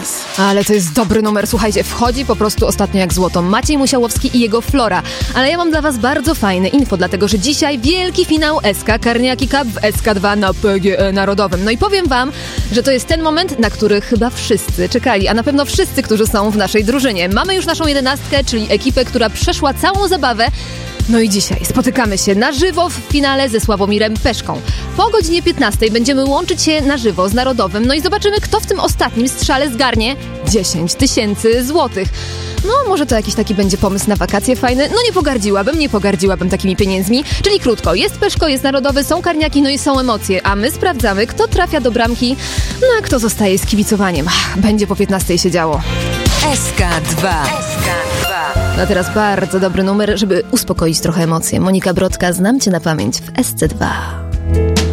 czas. Ale to jest dobry numer, słuchajcie, wchodzi po prostu ostatnio jak złoto. Maciej Musiałowski i jego Flora. Ale ja mam dla was bardzo fajne info, dlatego że dzisiaj wielki finał SK Karniaki Cup w SK2 na PGE Narodowym. No i powiem wam, że to jest ten moment, na który chyba wszyscy czekali, a na pewno wszyscy, którzy są w naszej drużynie. Mamy już naszą 11, czyli ekipę, która przeszła całą zabawę. No i dzisiaj spotykamy się na żywo w finale ze Sławomirem Peszką. Po godzinie 15 będziemy łączyć się na żywo z Narodowym, no i zobaczymy, kto w tym ostatnim strzale zgarnie 10 000 złotych. No, może to jakiś taki będzie pomysł na wakacje fajny. No nie pogardziłabym takimi pieniędzmi. Czyli krótko, jest Peszko, jest Narodowy, są karniaki, no i są emocje. A my sprawdzamy, kto trafia do bramki, no a kto zostaje z kibicowaniem. Będzie po 15 się działo. SK2. No teraz bardzo dobry numer, żeby uspokoić trochę emocje. Monika Brodka, znam cię na pamięć w SC2.